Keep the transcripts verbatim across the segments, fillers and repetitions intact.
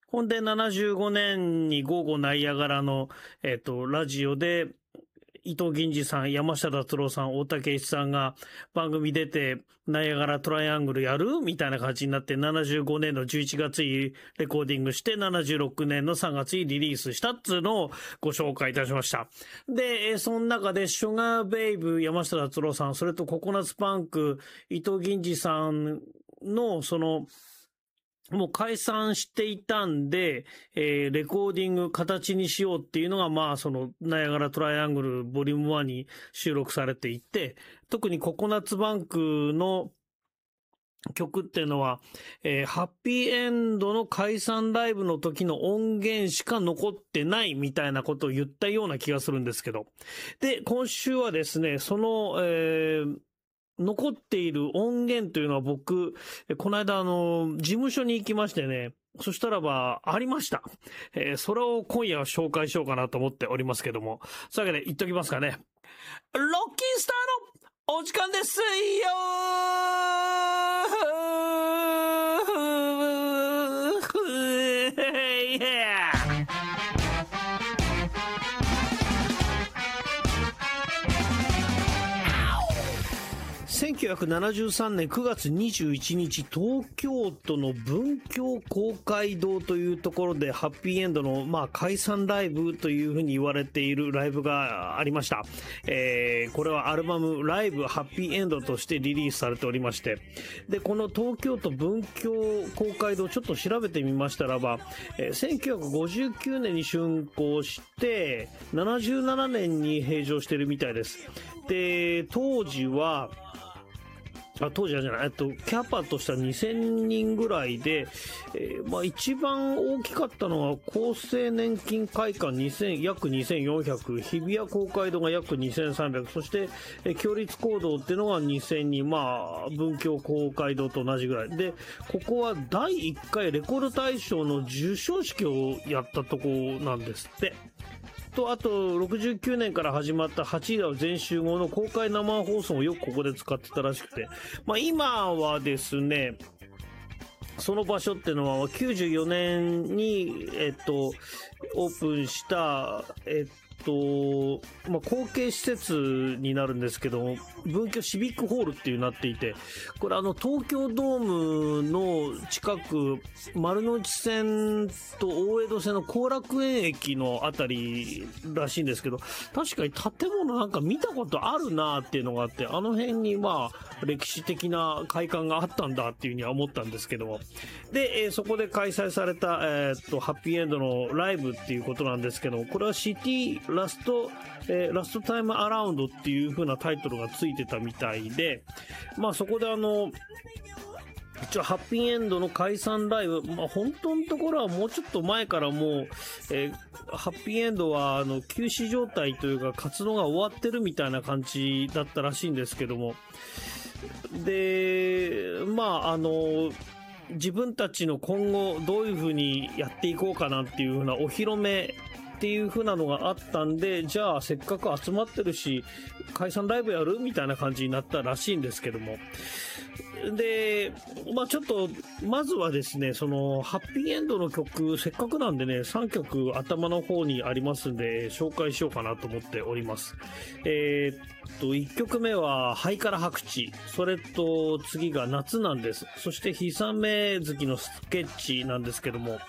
ほんでななじゅうごねんに午後ナイアガラの、えっと、ラジオで、伊藤銀次さん、山下達郎さん、大竹一さんが番組出て、ナイアガラトライアングルやるみたいな感じになって、ななじゅうごねんのじゅういちがつにレコーディングして、ななじゅうろくねんのさんがつにリリースしたっつうのをご紹介いたしました。で、その中で、シュガーベイブ、山下達郎さん、それとココナッツパンク、伊藤銀次さんの、その、もう解散していたんで、えー、レコーディング形にしようっていうのが、まあ、その、ナイアガラトライアングルボリュームワンに収録されていて、特にココナッツバンクの曲っていうのは、えー、ハッピーエンドの解散ライブの時の音源しか残ってないみたいなことを言ったような気がするんですけど。で、今週はですね、その、えー残っている音源というのは僕、この間あの、事務所に行きましてね、そしたらば、ありました。えー、それを今夜は紹介しようかなと思っておりますけども。そういうわけで言っときますかね。ロッキンスターのお時間ですよせんきゅうひゃくななじゅうさんねんくがつにじゅういちにち、東京都の文京公会堂というところでハッピーエンドの、まあ、解散ライブというふうに言われているライブがありました。えー、これはアルバムライブハッピーエンドとしてリリースされておりまして、で、この東京都文京公会堂ちょっと調べてみましたらば、えー、せんきゅうひゃくごじゅうきゅうねんに竣工して、ななじゅうななねんに閉場してるみたいです。で、当時は、あ当時はじゃない、えっと、キャパとしてはにせんにんぐらいで、えー、まあ一番大きかったのは厚生年金会館にせん約にせんよんひゃく、日比谷公会堂が約にせんさんびゃく、そして、えー、共立講堂っていうのがにせんにん、まあ文京公会堂と同じぐらいで、ここはだいいっかいレコード大賞の授賞式をやったとこなんですって。と、あと、ろくじゅうきゅうねんから始まったはちいだ全集合の公開生放送をよくここで使ってたらしくて、まあ今はですね、その場所っていうのはきゅうじゅうよねんに、えっと、オープンした、えっと、まあ、後継施設になるんですけど、文京シビックホールっていうなっていて、これあの、東京ドームの近く、丸の内線と大江戸線の後楽園駅のあたりらしいんですけど、確かに建物なんか見たことあるなっていうのがあって、あの辺にまあ、歴史的な会館があったんだっていうふうには思ったんですけども。で、えー、そこで開催された、えー、っと、ハッピーエンドのライブっていうことなんですけど、これはシティラスト、えー、ラストタイムアラウンドっていう風なタイトルがついてたみたいで、まあそこであの、一応ハッピーエンドの解散ライブ、まあ本当のところはもうちょっと前からもう、えー、ハッピーエンドはあの休止状態というか活動が終わってるみたいな感じだったらしいんですけども、で、まああの、自分たちの今後どういう風にやっていこうかなっていう風なお披露目っていう風なのがあったんで、じゃあせっかく集まってるし解散ライブやるみたいな感じになったらしいんですけども、で、まあちょっとまずはですね、そのハッピーエンドの曲せっかくなんでね、さんきょく頭の方にありますんで紹介しようかなと思っております。えー、っといっきょくめはハイカラ白地、それと次が夏なんです。そしてひさめ月のスケッチなんですけども、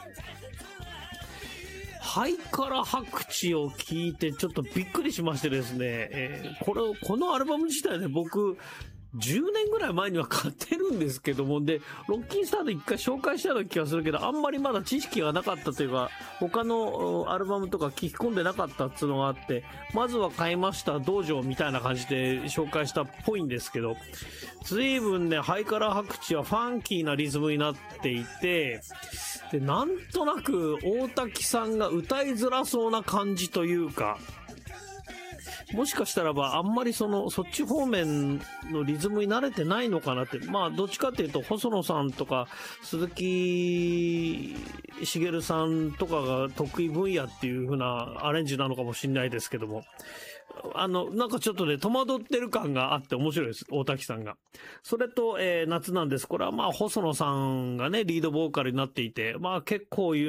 ハイカラ白地を聞いてちょっとびっくりしましてですね、えー、これこのアルバム自体で僕じゅうねんぐらい前には買ってるんですけども、でロッキンスターで一回紹介したような気がするけど、あんまりまだ知識がなかったというか、他のアルバムとか聞き込んでなかったっていうのがあって、まずは買いました道場みたいな感じで紹介したっぽいんですけど、随分ねハイカラ白地はファンキーなリズムになっていて、でなんとなく大滝さんが歌いづらそうな感じというか、もしかしたらばあんまりそのそっち方面のリズムに慣れてないのかなって、まあどっちかっていうと細野さんとか鈴木茂さんとかが得意分野っていう風なアレンジなのかもしれないですけども、あのなんかちょっとね戸惑ってる感があって面白いです、大滝さんが。それと、えー、夏なんです。これはまあ細野さんがねリードボーカルになっていて、まあ結構